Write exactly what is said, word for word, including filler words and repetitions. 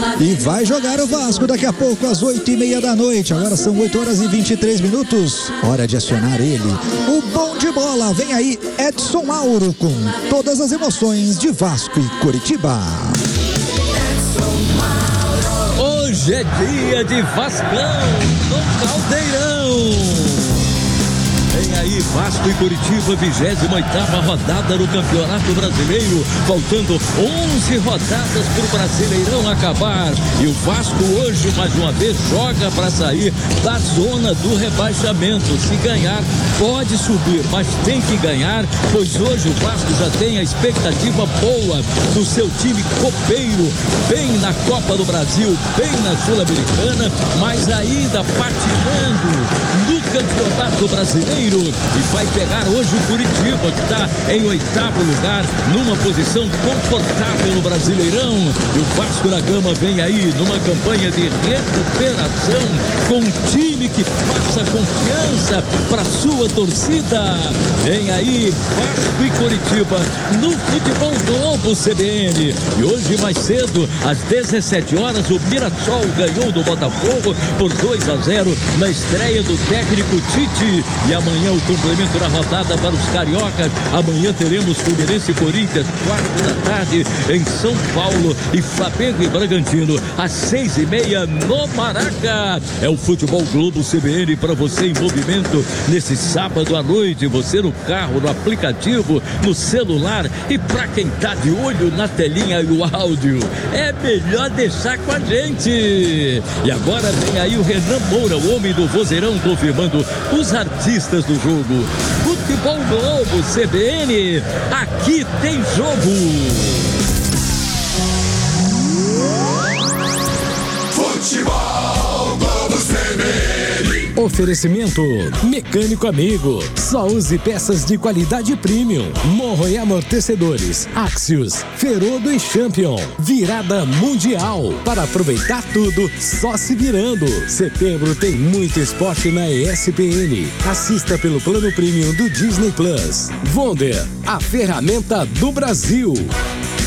E vai jogar o Vasco daqui a pouco às oito e meia da noite. Agora são oito horas e vinte e três minutos. Hora de acionar ele. O bom de bola. Vem aí Edson Mauro com todas as emoções de Vasco e Coritiba. Hoje é dia de Vascão no Caldeirão. Vem aí Vasco e Coritiba, vigésima oitava rodada no Campeonato Brasileiro, faltando onze rodadas para o Brasileirão acabar, e o Vasco hoje mais uma vez joga para sair da zona do rebaixamento. Se ganhar pode subir, mas tem que ganhar, pois hoje o Vasco já tem a expectativa boa do seu time copeiro, bem na Copa do Brasil, bem na Sul-Americana, mas ainda patinando no Campeonato Brasileiro. E vai pegar hoje o Coritiba, que está em oitavo lugar, numa posição confortável no Brasileirão. E o Vasco da Gama vem aí numa campanha de recuperação, com um time que passa confiança para sua torcida. Vem aí Vasco e Coritiba no Futebol Globo C B N. E hoje mais cedo, às dezessete horas, o Mirassol ganhou do Botafogo por dois a zero na estreia do técnico Tite. E amanhã o complemento da rodada para os cariocas. Amanhã teremos Fluminense e Corinthians, quatro da tarde, em São Paulo, e Flamengo e Bragantino, às seis e meia, no Maraca. É o Futebol Globo C B N para você em movimento nesse sábado à noite. Você no carro, no aplicativo, no celular, e para quem tá de olho na telinha e o áudio, é melhor deixar com a gente. E agora vem aí o Renan Moura, o homem do vozeirão, confirmando os artistas do jogo. Futebol Globo C B N, aqui tem jogo. Futebol Globo C B N. Oferecimento Mecânico Amigo. Só use peças de qualidade premium. Morro e amortecedores, Axios, Ferodo e Champion. Virada mundial. Para aproveitar tudo, só se virando. Setembro tem muito esporte na E S P N. Assista pelo plano premium do Disney Plus. Wonder, a ferramenta do Brasil.